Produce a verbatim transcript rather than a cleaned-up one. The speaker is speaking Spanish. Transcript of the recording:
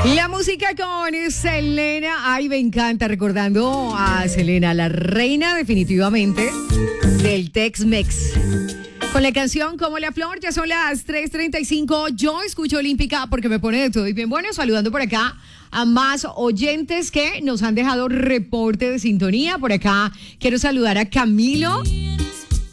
La música con Selena, ay, me encanta, recordando a Selena, la reina definitivamente del Tex-Mex. Con la canción Como la Flor, ya son las tres treinta y cinco, yo escucho Olímpica porque me pone de todo y bien bueno, saludando por acá a más oyentes que nos han dejado reporte de sintonía. Por acá quiero saludar a Camilo